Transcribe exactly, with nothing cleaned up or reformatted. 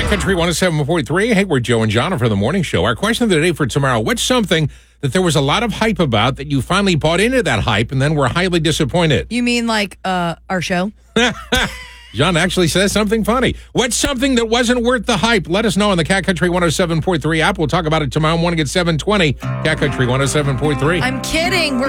Country one oh seven point three. Hey, we're Joe and John for the morning show. Our question of the day for tomorrow: what's something that there was a lot of hype about that you finally bought into that hype and then were highly disappointed? You mean like uh, our show? John actually says something funny. What's something that wasn't worth the hype? Let us know on the Cat Country one oh seven point three app. We'll talk about it tomorrow morning at seven twenty. Cat Country one oh seven point three. I'm kidding. We're